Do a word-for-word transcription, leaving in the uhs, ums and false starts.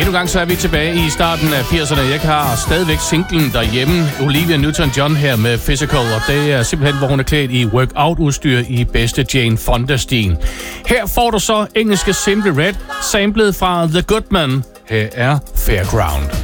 Endnu gang så er vi tilbage i starten af firserne. Jeg har stadigvæk singlen derhjemme. Olivia Newton-John her med Physical, og det er simpelthen, hvor hun er klædt i workout-udstyr i bedste Jane Fonda-stil. Her får du så engelske Simply Red, samlet fra The Goodman. Her er Fairground.